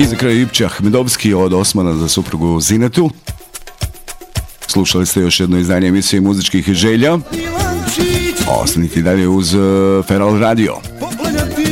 za kraj Ipče Ahmedovski od Osmana za suprugu Zinetu. Slušali ste još jedno izdanje emisije muzičkih želja. Ostanite dalje uz Feral Radio.